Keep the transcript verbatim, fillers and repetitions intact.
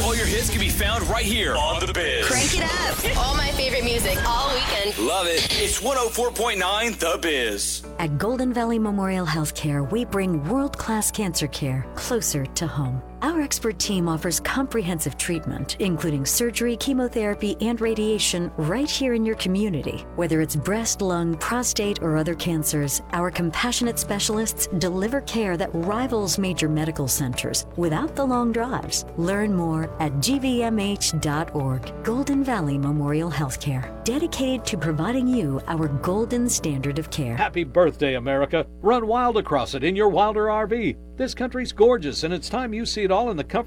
All your hits can be found right here on The Biz. Crank it up. All my favorite music all weekend. Love it. It's one oh four point nine The Biz. At Golden Valley Memorial Healthcare, we bring world-class cancer care closer to home. Our expert team offers comprehensive treatment, including surgery, chemotherapy, and radiation right here in your community. Whether it's breast, lung, prostate, or other cancers, our compassionate specialists deliver care that rivals major medical centers without the long drives. Learn more at G V M H dot org. Golden Valley Memorial Healthcare, dedicated to providing you our golden standard of care. Happy birthday, America. Run wild across it in your Wilder R V. This country's gorgeous, and it's time you see it all in the comfort